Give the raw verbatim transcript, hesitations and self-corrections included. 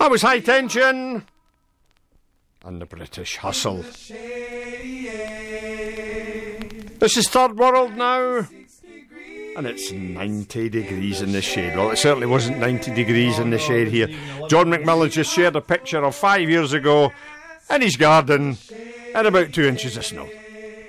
That was High Tension and the British Hustle. This is Third World now, and it's ninety degrees in the shade. Well, it certainly wasn't ninety degrees in the shade here. John McMillan just shared a picture of five years ago in his garden and about two inches of snow.